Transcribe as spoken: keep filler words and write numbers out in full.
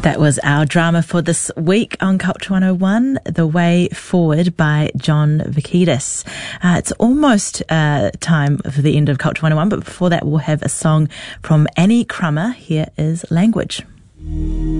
That was our drama for this week on Culture one oh one, The Way Forward by John Vakidis. Uh, it's almost uh, time for the end of Culture one oh one, but before that we'll have a song from Annie Crummer. Here is Language.